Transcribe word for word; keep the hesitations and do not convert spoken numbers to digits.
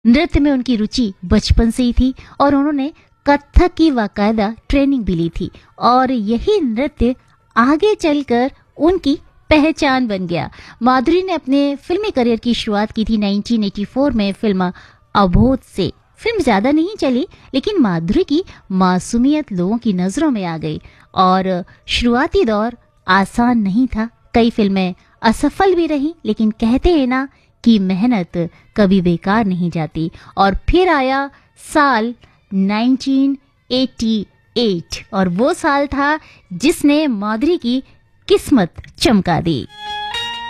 नृत्य में उनकी रुचि बचपन से ही थी और उन्होंने कथक की बाकायदा ट्रेनिंग भी ली थी और यही नृत्य आगे चलकर उनकी पहचान बन गया। माधुरी ने अपने फिल्मी करियर की शुरुआत की थी उन्नीस सौ चौरासी में फिल्म अबोध से। फिल्म ज्यादा नहीं चली, लेकिन माधुरी की मासूमियत लोगों की नजरों में आ गई और शुरुआती दौर आसान नहीं था। कई फिल्में असफल भी रही, लेकिन कहते हैं ना कि मेहनत कभी बेकार नहीं जाती। और फिर आया साल उन्नीस सौ अट्ठासी और वो साल था जिसने माधुरी की किस्मत चमका दी।